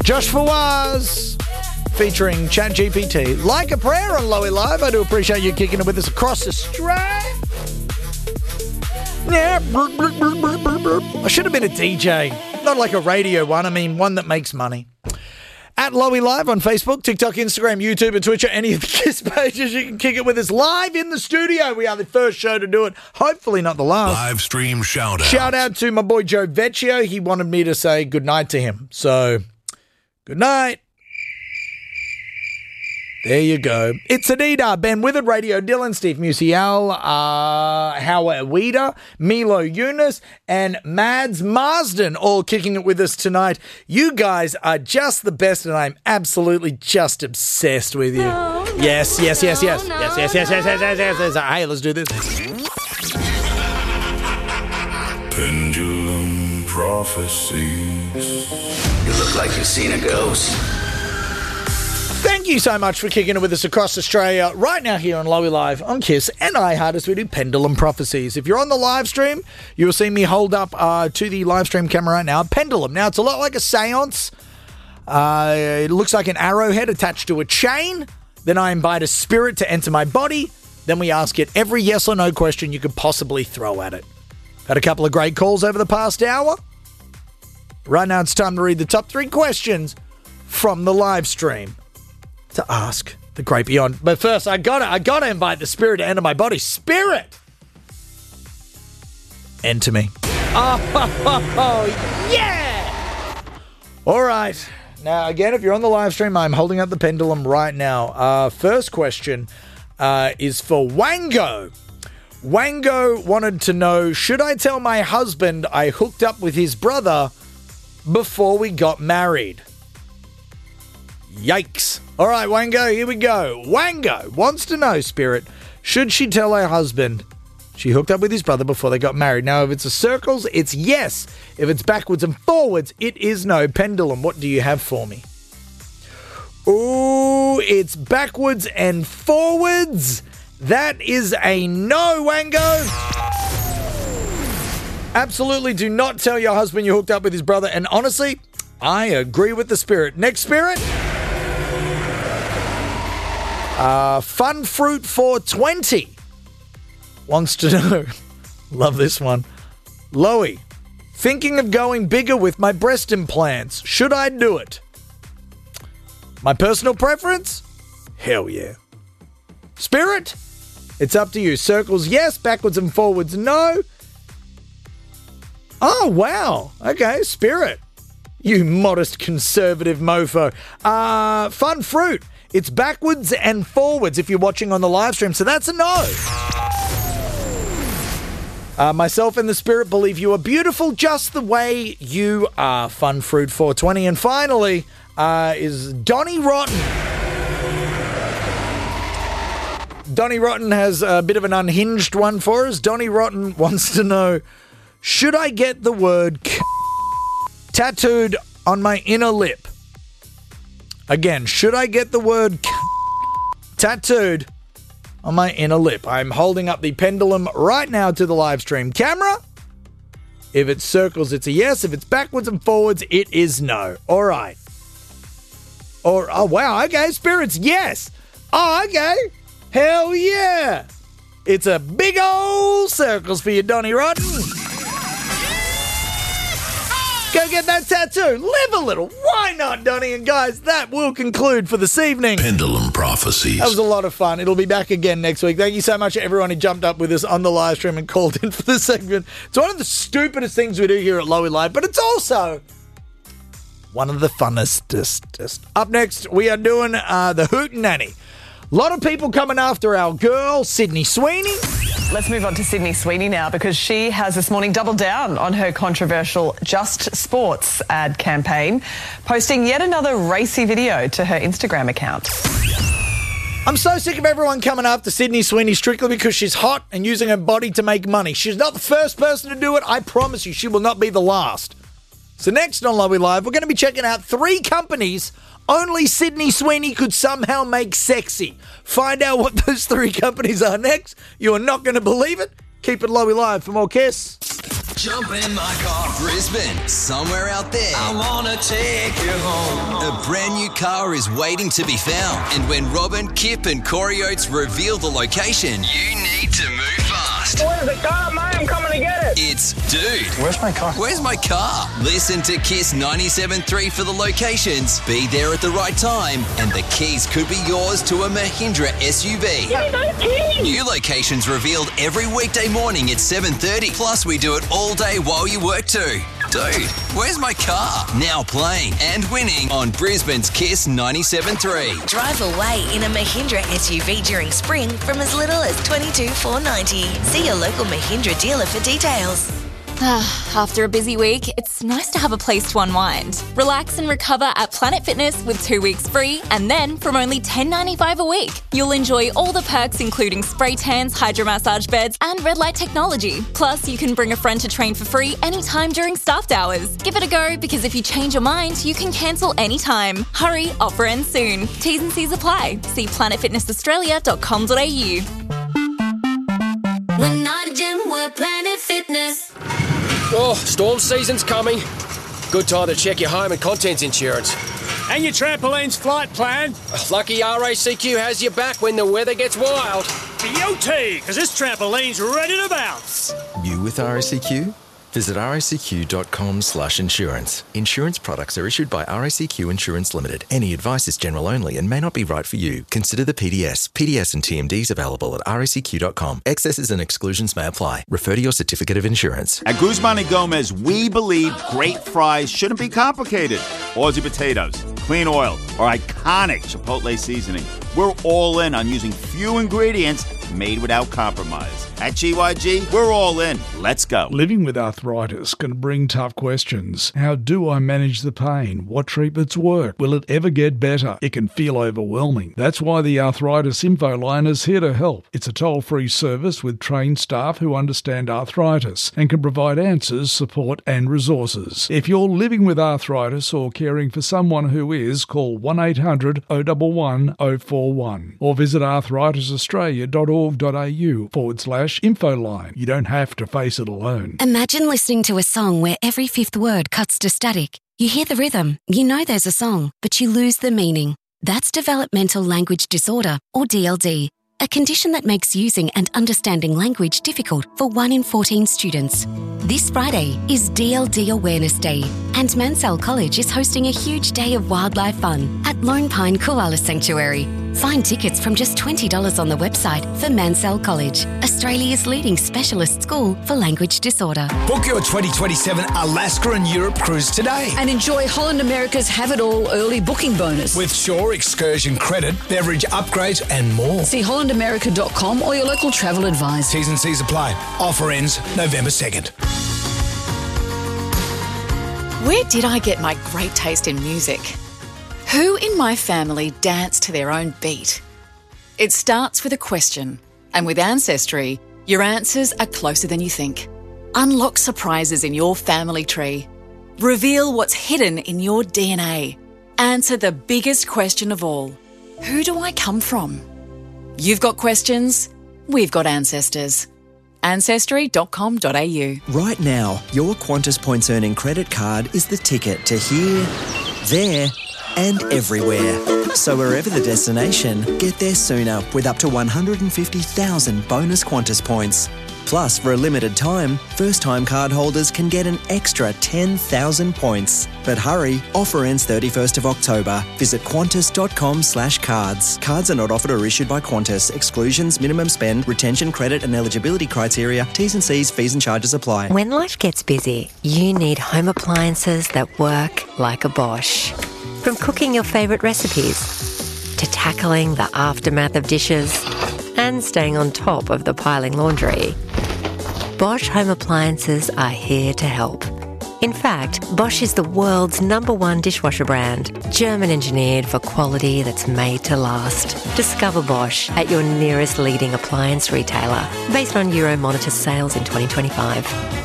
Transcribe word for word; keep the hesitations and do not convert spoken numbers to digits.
Josh Fawaz featuring ChatGPT. Like a prayer on Lowy Live. I do appreciate you kicking it with us across the strand. Yeah. I should have been a D J. Not like a radio one. I mean, one that makes money. At Lowy Live on Facebook, TikTok, Instagram, YouTube, and Twitch, any of the KISS pages, you can kick it with us live in the studio. We are the first show to do it. Hopefully not the last. Live stream shout out. Shout out to my boy Joe Vecchio. He wanted me to say good night to him. So, good night. There you go. It's Anita, Ben Withered, Radio Dylan, Steve Musial, uh, Howard Weeder, Milo Yunus, and Mads Marsden all kicking it with us tonight. You guys are just the best, and I'm absolutely just obsessed with you. No, no, yes, yes, yes, yes. no, yes, yes, yes, yes, yes, yes, yes, yes. Hey, let's do this. Pendulum prophecies. You look like you've seen a ghost. Thank you so much for kicking it with us across Australia right now here on Lowy Live on KISS and iHeart as we do Pendulum Prophecies. If you're on the live stream, you'll see me hold up uh, to the live stream camera right now a pendulum. Now, it's a lot like a seance. Uh, it looks like an arrowhead attached to a chain. Then I invite a spirit to enter my body. Then we ask it every yes or no question you could possibly throw at it. Had a couple of great calls over the past hour. Right now, it's time to read the top three questions from the live stream to ask the great beyond. But first, I gotta, I gotta invite the spirit to enter my body. Spirit! Enter me. Oh, yeah! All right. Now, again, if you're on the live stream, I'm holding up the pendulum right now. Uh, first question uh, is for Wango. Wango wanted to know, should I tell my husband I hooked up with his brother before we got married? Yikes. All right, Wango, here we go. Wango wants to know, Spirit, should she tell her husband she hooked up with his brother before they got married? Now, if it's a circles, it's yes. If it's backwards and forwards, it is no. Pendulum, what do you have for me? Ooh, it's backwards and forwards. That is a no, Wango. Absolutely do not tell your husband you hooked up with his brother. And honestly, I agree with the Spirit. Next, Spirit. Uh, Fun Fruit four twenty wants to know. Love this one. Loey, thinking of going bigger with my breast implants. Should I do it? My personal preference? Hell yeah. Spirit? It's up to you. Circles, yes. Backwards and forwards, no. Oh, wow. Okay, Spirit. You modest conservative mofo. Uh, Fun Fruit. It's backwards and forwards if you're watching on the live stream, so that's a no. Uh, myself and the Spirit believe you are beautiful just the way you are. Fun Fruit four twenty. And finally uh, is Donnie Rotten. Donnie Rotten has a bit of an unhinged one for us. Donnie Rotten wants to know, should I get the word c- tattooed on my inner lip? Again, should I get the word c- tattooed on my inner lip? I'm holding up the pendulum right now to the live stream camera. If it's circles, it's a yes. If it's backwards and forwards, it is no. All right. Or, oh, wow. Okay, Spirits, yes. Oh, okay. Hell yeah. It's a big old circles for you, Donnie Rotten. Go get that tattoo. Live a little. Why not, Donnie? And guys, that will conclude for this evening. Pendulum Prophecies. That was a lot of fun. It'll be back again next week. Thank you so much to everyone who jumped up with us on the live stream and called in for the segment. It's one of the stupidest things we do here at Lowy Live, but it's also one of the funnest. Up next, we are doing uh, the Hootenanny. A lot of people coming after our girl, Sydney Sweeney. Let's move on to Sydney Sweeney now, because she has this morning doubled down on her controversial Just Sports ad campaign, posting yet another racy video to her Instagram account. I'm so sick of everyone coming after Sydney Sweeney strictly because she's hot and using her body to make money. She's not the first person to do it. I promise you, she will not be the last. So next on Lowy Live, we're going to be checking out three companies only Sydney Sweeney could somehow make sexy. Find out what those three companies are next. You are not going to believe it. Keep it Lowy Live for more KISS. Jump in my car. Brisbane, somewhere out there. I wanna take you home. A brand new car is waiting to be found. And when Robin, Kip and Corey Oates reveal the location, you need to move fast. Where's the car, mate? I'm coming to get it. It's Dude. Where's my car? Where's my car? Listen to Kiss ninety-seven point three for the locations. Be there at the right time. And the keys could be yours to a Mahindra S U V. Give me those keys. New locations revealed every weekday morning at seven thirty. Plus, we do it all day while you work too. Dude, where's my car? Now playing and winning on Brisbane's Kiss ninety-seven point three. Drive away in a Mahindra S U V during spring from as little as twenty-two thousand four hundred ninety dollars. See your local Mahindra dealer for details. After a busy week, it's nice to have a place to unwind. Relax and recover at Planet Fitness with two weeks free, and then from only ten dollars ninety-five a week, you'll enjoy all the perks including spray tans, hydromassage beds and red light technology. Plus, you can bring a friend to train for free anytime during staffed hours. Give it a go, because if you change your mind, you can cancel anytime. Hurry, offer ends soon. T's and C's apply. See planet fitness australia dot com dot a u. We're not a gym, we're Planet Fitness. Oh, storm season's coming. Good time to check your home and contents insurance. And your trampoline's flight plan. Lucky R A C Q has your back when the weather gets wild. Beauty, because this trampoline's ready to bounce. You with R A C Q? Visit r a c q dot com slash insurance. Insurance products are issued by R A C Q Insurance Limited. Any advice is general only and may not be right for you. Consider the P D S. P D S and T M Ds available at r a c q dot com. Excesses and exclusions may apply. Refer to your certificate of insurance. At Guzman and Gomez, we believe great fries shouldn't be complicated. Aussie potatoes, clean oil, or iconic Chipotle seasoning. We're all in on using few ingredients made without compromise. At G Y G, we're all in. Let's go. Living with arthritis can bring tough questions. How do I manage the pain? What treatments work? Will it ever get better? It can feel overwhelming. That's why the Arthritis Info Line is here to help. It's a toll-free service with trained staff who understand arthritis and can provide answers, support and resources. If you're living with arthritis or caring for someone who is, call one eight hundred oh one one oh four one or visit arthritis australia dot org dot a u forward slash info line. You don't have to face it alone. Imagine listening to a song where every fifth word cuts to static. You hear the rhythm, you know there's a song, but you lose the meaning. That's developmental language disorder, or D L D, a condition that makes using and understanding language difficult for one in fourteen students. This Friday is D L D Awareness Day, and Mansell College is hosting a huge day of wildlife fun at Lone Pine Koala Sanctuary. Find tickets from just twenty dollars on the website for Mansell College, Australia's leading specialist school for language disorder. Book your twenty twenty-seven Alaska and Europe cruise today. And enjoy Holland America's Have It All early booking bonus. With Shore excursion credit, beverage upgrades and more. See holland america dot com or your local travel advisor. T's and C's apply. Offer ends November second. Where did I get my great taste in music? Who in my family dance to their own beat? It starts with a question, and with Ancestry, your answers are closer than you think. Unlock surprises in your family tree. Reveal what's hidden in your D N A. Answer the biggest question of all. Who do I come from? You've got questions, we've got ancestors. ancestry dot com dot a u. Right now, your Qantas Points Earning credit card is the ticket to here, there, and everywhere. So wherever the destination, get there sooner with up to one hundred fifty thousand bonus Qantas points. Plus, for a limited time, first-time card holders can get an extra ten thousand points. But hurry, offer ends thirty-first of October. Visit qantas dot com slash cards. Cards are not offered or issued by Qantas. Exclusions, minimum spend, retention, credit and eligibility criteria, T's and C's, fees and charges apply. When life gets busy, you need home appliances that work like a Bosch. From cooking your favourite recipes, to tackling the aftermath of dishes, and staying on top of the piling laundry, Bosch home appliances are here to help. In fact, Bosch is the world's number one dishwasher brand, German engineered for quality that's made to last. Discover Bosch at your nearest leading appliance retailer, based on Euromonitor sales in twenty twenty-five.